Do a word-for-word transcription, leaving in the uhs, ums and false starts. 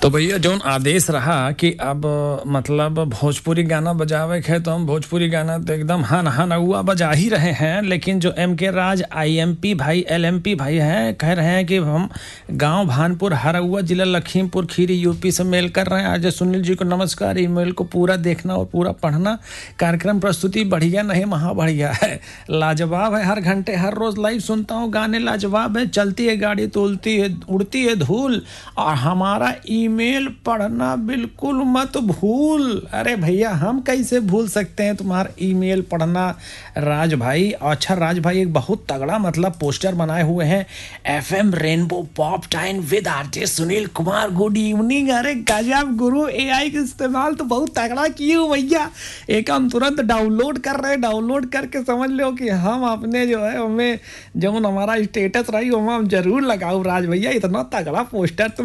तो भैया जौन आदेश रहा कि अब मतलब भोजपुरी गाना बजावे के है तो हम भोजपुरी गाना तो एकदम हन हन हुआ बजा ही रहे हैं, लेकिन जो एम के राज आईएमपी भाई एलएमपी भाई हैं कह रहे हैं कि हम गांव भानपुर हरहुआ जिला लखीमपुर खीरी यूपी से मेल कर रहे हैं। आज सुनील जी को नमस्कार। ईमेल को पूरा देखना और पूरा पढ़ना। कार्यक्रम प्रस्तुति बढ़िया नहीं महा बढ़िया है, लाजवाब है। हर घंटे हर रोज लाइव सुनता हूँ, गाने लाजवाब है। चलती है गाड़ी तो उड़ती है उड़ती है धूल, और हमारा ईमेल पढ़ना बिल्कुल मत भूल। अरे भैया हम कैसे भूल सकते हैं तुम्हारा ईमेल पढ़ना राज भाई। अच्छा राज भाई एक बहुत तगड़ा मतलब पोस्टर बनाए हुए हैं, एफएम रेनबो पॉप टाइम विद RJ Sunil Kumar good evening. अरे गजब गुरु, एआई का इस्तेमाल तो बहुत तगड़ा किए हो भैया। एक हम तुरंत डाउनलोड कर रहे हैं, डाउनलोड करके समझ लो कि हम अपने जो है हमें जो हमारा स्टेटस रही वो हम जरूर लगाओ। राज भैया इतना तगड़ा पोस्टर तुम